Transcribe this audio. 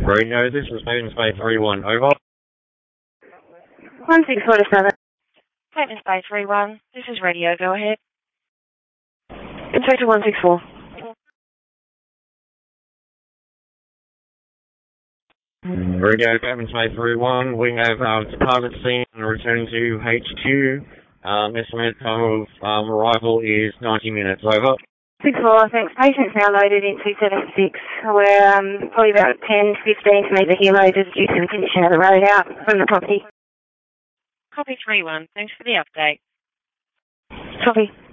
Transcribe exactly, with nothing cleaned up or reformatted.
Radio, this is Payton Space three one, over. one six four seven. Payton Space three one, this is Radio, go ahead. Inspector one six four. Radio, Payton Space three one, we have um, departed scene and returning to H Q. Um, estimate time of um, arrival is ninety minutes, over. six four, thanks. Patient's now loaded in two seven six. We're um, probably about ten to fifteen to meet the helo just due to the condition of the road out from the property. Copy three one, thanks for the update. Copy.